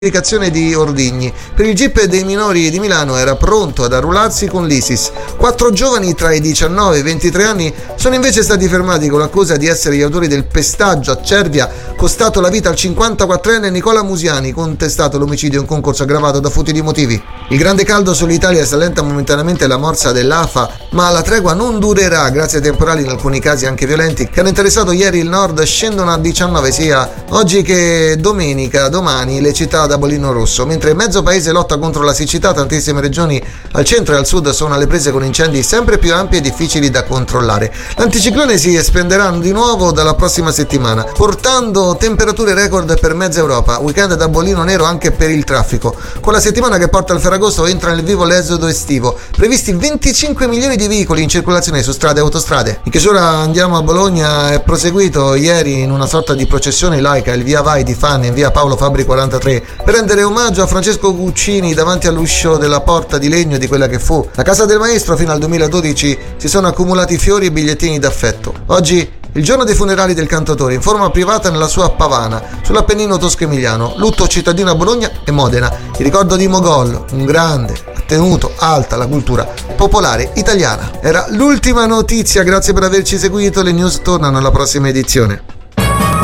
Indicazione di ordigni. Per il GIP dei minori di Milano era pronto ad arruolarsi con l'ISIS. 4 giovani tra i 19 e i 23 anni sono invece stati fermati con l'accusa di essere gli autori del pestaggio a Cervia costato la vita al 54enne Nicola Musiani, contestato l'omicidio in concorso aggravato da futili motivi. Il grande caldo sull'Italia allenta momentaneamente la morsa dell'AFA, ma la tregua non durerà grazie ai temporali, in alcuni casi anche violenti, che hanno interessato ieri il nord. Scendono a 19 sia oggi che domenica, domani le città da bollino rosso, mentre mezzo paese lotta contro la siccità. Tantissime regioni al centro e al sud sono alle prese con incendi sempre più ampi e difficili da controllare. L'anticiclone si estenderà di nuovo dalla prossima settimana, portando temperature record per mezza Europa. Weekend da bollino nero anche per il traffico. Con la settimana che porta al Ferragosto entra nel vivo l'esodo estivo, previsti 25 milioni di veicoli in circolazione su strade e autostrade. In chiusura andiamo a Bologna. È proseguito ieri in una sorta di processione laica il via vai di fan in via Paolo Fabri 43 per rendere omaggio a Francesco Guccini davanti all'uscio della porta di legno di quella che fu la casa del maestro. Fino al 2012 si sono accumulati fiori e bigliettini d'affetto. Oggi il giorno dei funerali del cantautore in forma privata nella sua Pavana, sull'Appennino tosco-emiliano. Lutto cittadino a Bologna e Modena. Il ricordo di Mogol, un grande, ha tenuto alta la cultura popolare italiana. Era l'ultima notizia, grazie per averci seguito. Le news tornano alla prossima edizione.